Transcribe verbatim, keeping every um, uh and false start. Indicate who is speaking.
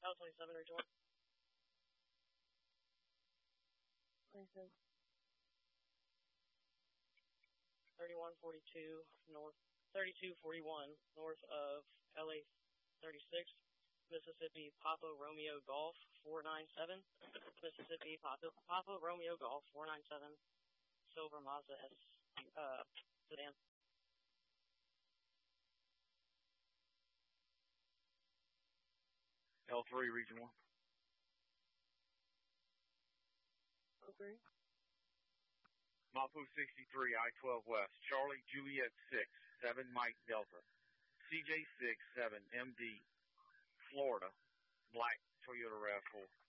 Speaker 1: L twenty-seven, Region one.
Speaker 2: twenty-seven.
Speaker 1: thirty-one forty-two north, thirty-two forty-one north of L A thirty-six, Mississippi Papa Romeo Golf four nine seven, Mississippi Papa, Papa Romeo Golf four nine seven, Silver Mazda S uh, sedan.
Speaker 3: L three, Region one.
Speaker 2: Okay.
Speaker 3: Mapu sixty-three, I twelve West, Charlie Juliet six, seven Mike Delta, C J six, seven M D, Florida, black Toyota RAV four.